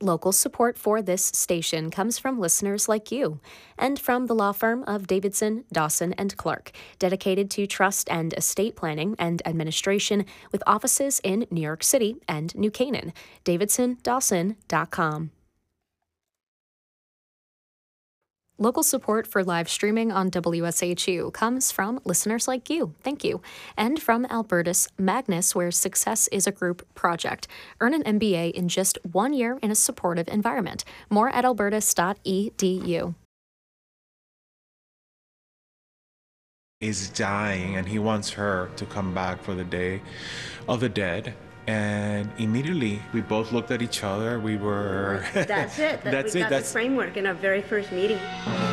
Local support for this station comes from listeners like you and from the law firm of Davidson, Dawson, and Clark, dedicated to trust and estate planning and administration with offices in New York City and New Canaan. DavidsonDawson.com. Local support for live streaming on WSHU comes from listeners like you. Thank you. And from Albertus Magnus, where success is a group project. Earn an MBA in just 1 year in a supportive environment. More at albertus.edu. Is dying, and he wants her to come back for the Day of the Dead. And immediately we both looked at each other. We were That's it. That's we it. got That's the framework in our very first meeting.